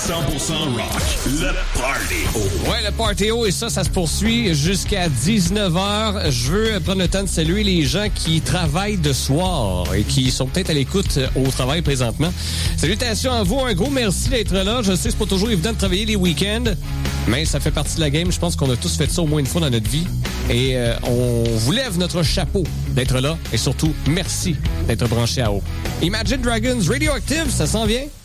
rock. Le Party. Ouais, le Party et ça se poursuit jusqu'à 19h. Je veux prendre le temps de saluer les gens qui travaillent de soir et qui sont peut-être à l'écoute au travail présentement. Salutations à vous. Un gros merci d'être là. Je sais que c'est pas toujours évident de travailler les week-ends, mais ça fait partie de la game. Je pense qu'on a tous fait ça au moins une fois dans notre vie. Et on vous lève notre chapeau d'être là. Et surtout, merci d'être branché à haut. Imagine Dragons Radioactive, ça s'en vient?